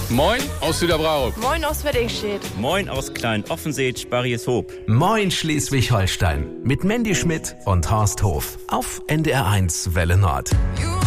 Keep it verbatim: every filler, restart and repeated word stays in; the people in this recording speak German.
Moin aus Süderbrauch. Moin aus Weddingstedt. Moin aus Klein-Offenseet, Barrieshoop. Moin Schleswig-Holstein mit Mandy Schmidt und Horst Hof auf N D R eins Welle Nord.